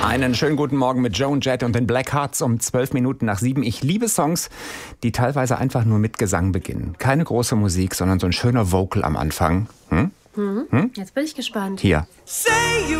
Einen schönen guten Morgen mit Joan Jett und den Black Hearts um 7:12. Ich liebe Songs, die teilweise einfach nur mit Gesang beginnen. Keine große Musik, sondern so ein schöner Vocal am Anfang. Jetzt bin ich gespannt. Hier.